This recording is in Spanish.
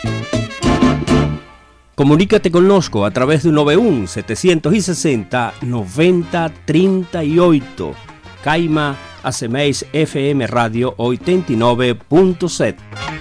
Comunícate connosco a través del 91 760 90 38. Caima Acemeis FM Radio 89.7.